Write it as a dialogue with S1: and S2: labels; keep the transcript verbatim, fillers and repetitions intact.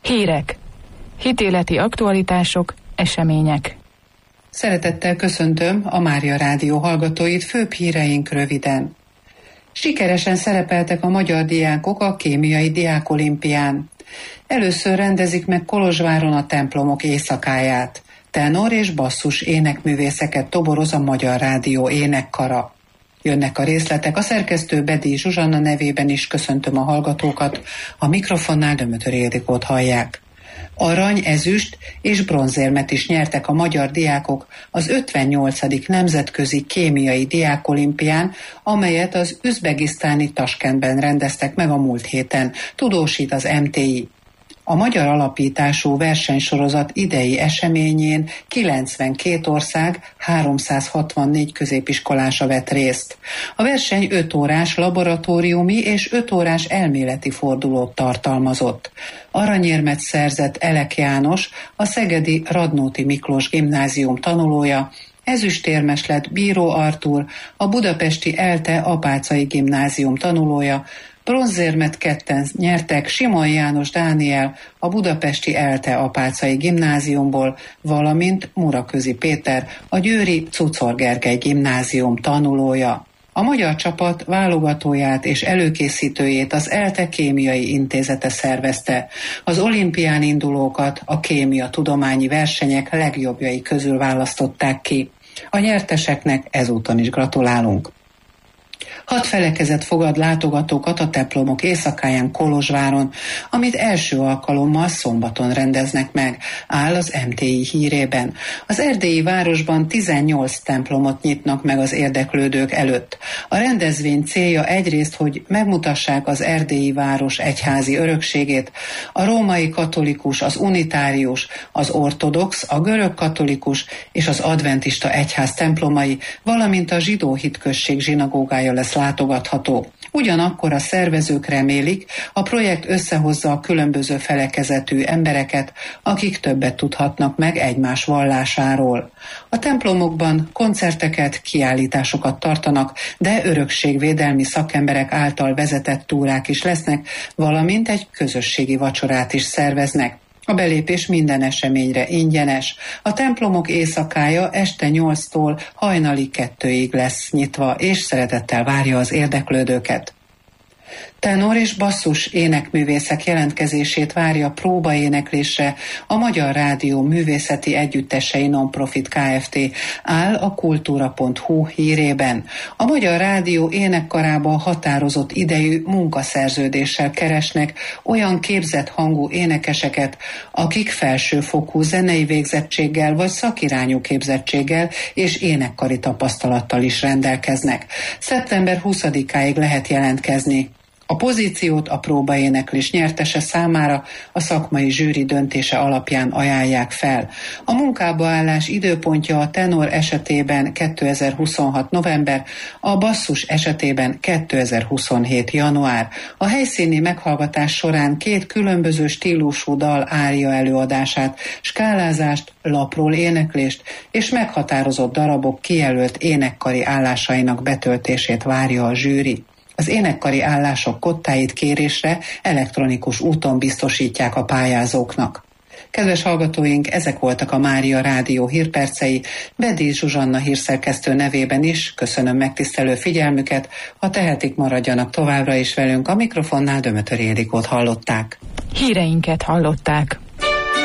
S1: Hírek, hitéleti aktualitások, események.
S2: Szeretettel köszöntöm a Mária Rádió hallgatóit, főbb híreink röviden. Sikeresen szerepeltek a magyar diákok a kémiai diákolimpián. Először rendezik meg Kolozsváron a templomok éjszakáját. Tenor és basszus énekművészeket toboroz a Magyar Rádió énekkara. Jönnek a részletek, a szerkesztő Bedi Zsuzsanna nevében is köszöntöm a hallgatókat, a mikrofonnál Dömötör Ildikót hallják. Arany, ezüst és bronzérmet is nyertek a magyar diákok az ötvennyolcadik nemzetközi kémiai diákolimpián, amelyet az üzbegisztáni Taskentben rendeztek meg a múlt héten, tudósít az em té i. A magyar alapítású versenysorozat idei eseményén kilencvenkét ország háromszázhatvannégy középiskolása vett részt. A verseny öt órás laboratóriumi és öt órás elméleti fordulót tartalmazott. Aranyérmet szerzett Elek János, a szegedi Radnóti Miklós gimnázium tanulója, ezüstérmes lett Bíró Artúr, a budapesti ELTE Apáczai gimnázium tanulója, bronzérmet ketten nyertek Simon János Dániel a budapesti ELTE Apáczai gimnáziumból, valamint Muraközi Péter, a győri Cucor Gergely gimnázium tanulója. A magyar csapat válogatóját és előkészítőjét az ELTE Kémiai Intézete szervezte. Az olimpián indulókat a kémia tudományi versenyek legjobbjai közül választották ki. A nyerteseknek ezúton is gratulálunk. Hat felekezet fogad látogatókat a templomok éjszakáján Kolozsváron, amit első alkalommal szombaton rendeznek meg, áll az em té i hírében. Az erdélyi városban tizennyolc templomot nyitnak meg az érdeklődők előtt. A rendezvény célja egyrészt, hogy megmutassák az erdélyi város egyházi örökségét, a római katolikus, az unitárius, az ortodox, a görög katolikus és az adventista egyház templomai, valamint a zsidó hitközség zsinagógája lesz látogatható. Ugyanakkor a szervezők remélik, a projekt összehozza a különböző felekezetű embereket, akik többet tudhatnak meg egymás vallásáról. A templomokban koncerteket, kiállításokat tartanak, de örökségvédelmi szakemberek által vezetett túrák is lesznek, valamint egy közösségi vacsorát is szerveznek. A belépés minden eseményre ingyenes. A templomok éjszakája este nyolctól hajnali kettőig lesz nyitva, és szeretettel várja az érdeklődőket. Tenor és basszus énekművészek jelentkezését várja próbaéneklésre a Magyar Rádió Művészeti Együttesei Non-Profit Kft. Áll a kultúra pont hu hírében. A Magyar Rádió énekkarában határozott idejű munkaszerződéssel keresnek olyan képzett hangú énekeseket, akik felsőfokú zenei végzettséggel vagy szakirányú képzettséggel és énekkari tapasztalattal is rendelkeznek. szeptember huszadikáig lehet jelentkezni. A pozíciót a próbaéneklés nyertese számára a szakmai zsűri döntése alapján ajánlják fel. A munkába állás időpontja a tenor esetében kétezer-huszonhat november, a basszus esetében kétezer-huszonhét január. A helyszíni meghallgatás során két különböző stílusú dal ária előadását, skálázást, lapról éneklést és meghatározott darabok kijelölt énekkari állásainak betöltését várja a zsűri. Az énekkari állások kottáit kérésre elektronikus úton biztosítják a pályázóknak. Kedves hallgatóink, ezek voltak a Mária Rádió hírpercei. Bedi Zsuzsanna hírszerkesztő nevében is köszönöm megtisztelő figyelmüket. Ha tehetik, maradjanak továbbra is velünk, a mikrofonnál Dömötör Ildikót hallották.
S1: Híreinket hallották.